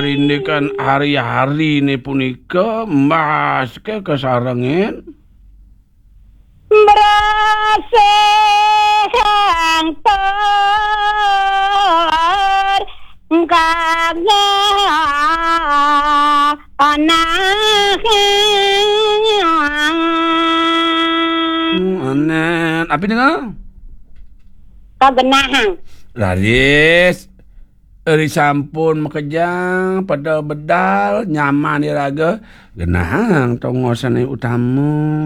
ini kan hari-hari ini punika Mas ke kesarengen Berasa hangtor kagak anen apa dengar kagenahang laris eri sampun makejang pada bedal nyaman iraga genahang tongosan utamu